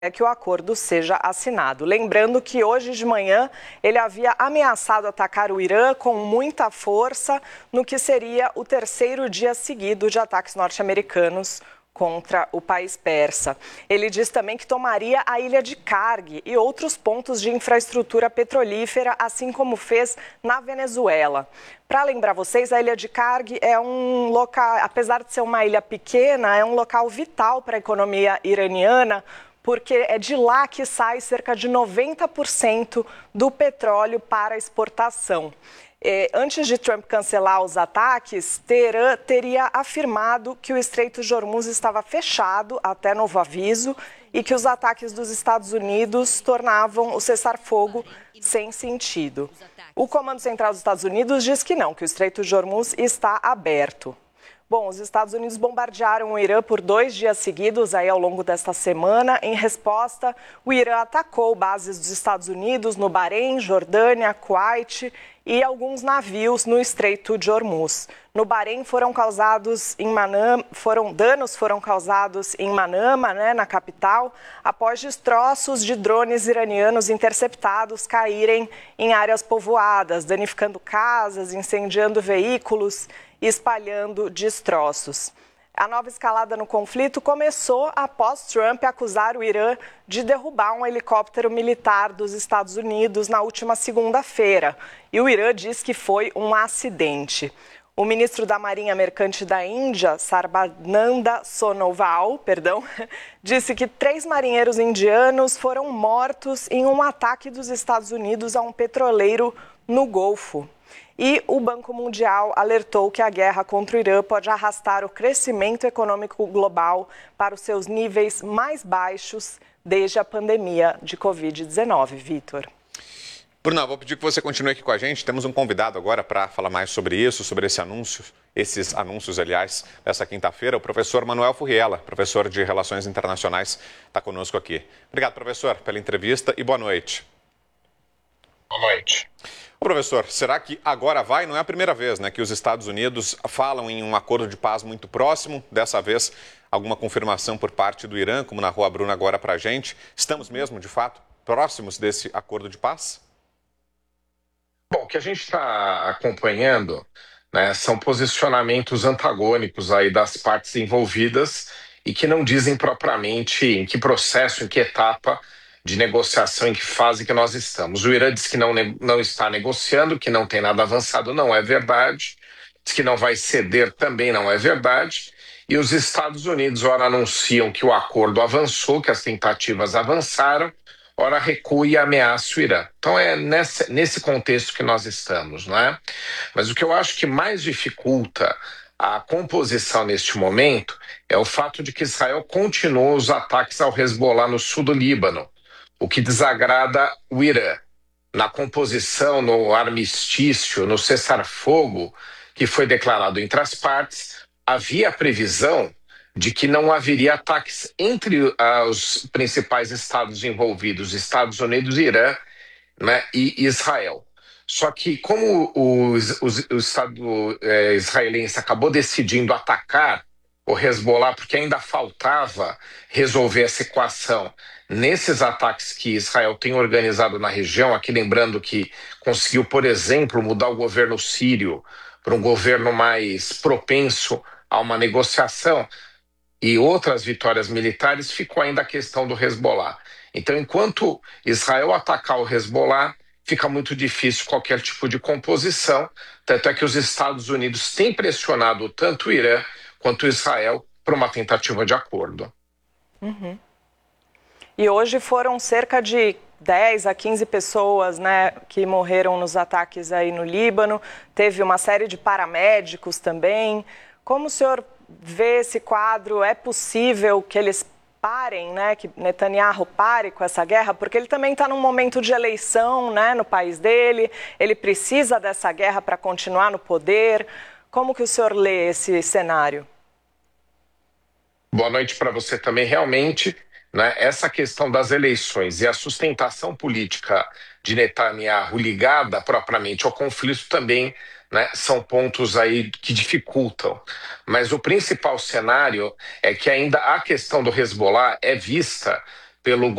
que o acordo seja assinado. Lembrando que hoje de manhã ele havia ameaçado atacar o Irã com muita força no que seria o terceiro dia seguido de ataques norte-americanos contra o país persa. Ele diz também que tomaria a ilha de Karg e outros pontos de infraestrutura petrolífera, assim como fez na Venezuela. Para lembrar vocês, a ilha de Karg é um local, apesar de ser uma ilha pequena, é um local vital para a economia iraniana, porque é de lá que sai cerca de 90% do petróleo para exportação. Antes de Trump cancelar os ataques, Teherã teria afirmado que o Estreito de Hormuz estava fechado até novo aviso e que os ataques dos Estados Unidos tornavam o cessar-fogo sem sentido. O Comando Central dos Estados Unidos diz que não, que o Estreito de Hormuz está aberto. Bom, os Estados Unidos bombardearam o Irã por 2 dias seguidos aí ao longo desta semana. Em resposta, o Irã atacou bases dos Estados Unidos no Bahrein, Jordânia, Kuwait e alguns navios no Estreito de Hormuz. No Bahrein danos foram causados em Manama, na capital, após destroços de drones iranianos interceptados caírem em áreas povoadas, danificando casas, incendiando veículos e espalhando destroços. A nova escalada no conflito começou após Trump acusar o Irã de derrubar um helicóptero militar dos Estados Unidos na última segunda-feira. E o Irã diz que foi um acidente. O ministro da Marinha Mercante da Índia, Sarbananda Sonowal, disse que 3 marinheiros indianos foram mortos em um ataque dos Estados Unidos a um petroleiro no Golfo. E o Banco Mundial alertou que a guerra contra o Irã pode arrastar o crescimento econômico global para os seus níveis mais baixos desde a pandemia de Covid-19. Vitor. Bruna, vou pedir que você continue aqui com a gente. Temos um convidado agora para falar mais sobre isso, sobre esses anúncios, aliás, dessa quinta-feira. O professor Manuel Furriela, professor de Relações Internacionais, está conosco aqui. Obrigado, professor, pela entrevista e boa noite. Boa noite. Ô, professor, será que agora vai? Não é a primeira vez, que os Estados Unidos falam em um acordo de paz muito próximo. Dessa vez, alguma confirmação por parte do Irã, como narrou a Bruna agora para a gente. Estamos mesmo, de fato, próximos desse acordo de paz? Bom, o que a gente está acompanhando, são posicionamentos antagônicos aí das partes envolvidas e que não dizem propriamente em que processo, em que etapa de negociação, em que fase que nós estamos. O Irã diz que não está negociando, que não tem nada avançado, não é verdade. Diz que não vai ceder, também não é verdade. E os Estados Unidos, ora anunciam que o acordo avançou, que as tentativas avançaram, ora recua e ameaça o Irã. Então é nesse contexto que nós estamos, não é? Mas o que eu acho que mais dificulta a composição neste momento é o fato de que Israel continua os ataques ao Hezbollah no sul do Líbano, o que desagrada o Irã. Na composição, no armistício, no cessar-fogo que foi declarado entre as partes, havia a previsão de que não haveria ataques entre os principais estados envolvidos, Estados Unidos, Irã, e Israel. Só que como o Estado israelense acabou decidindo atacar o Hezbollah, porque ainda faltava resolver essa equação nesses ataques que Israel tem organizado na região, aqui lembrando que conseguiu, por exemplo, mudar o governo sírio para um governo mais propenso a uma negociação, e outras vitórias militares, ficou ainda a questão do Hezbollah. Então, enquanto Israel atacar o Hezbollah, fica muito difícil qualquer tipo de composição, tanto é que os Estados Unidos têm pressionado tanto o Irã quanto Israel para uma tentativa de acordo. Uhum. E hoje foram cerca de 10 a 15 pessoas, que morreram nos ataques aí no Líbano. Teve uma série de paramédicos também. Como o senhor vê esse quadro? É possível que eles parem, que Netanyahu pare com essa guerra? Porque ele também está num momento de eleição, no país dele. Ele precisa dessa guerra para continuar no poder. Como que o senhor lê esse cenário? Boa noite para você também. Realmente, essa questão das eleições e a sustentação política de Netanyahu ligada propriamente ao conflito também, são pontos aí que dificultam. Mas o principal cenário é que ainda a questão do Hezbollah é vista pelo